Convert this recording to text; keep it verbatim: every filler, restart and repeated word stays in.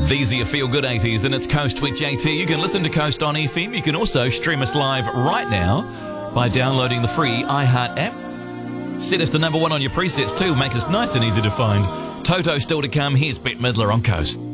These are your feel-good eighties, and it's Coast with J T. You can listen to Coast on F M. You can also stream us live right now by downloading the free iHeart app. Set us to number one on your presets too. Make us nice and easy to find. Toto still to come. Here's Bette Midler on Coast.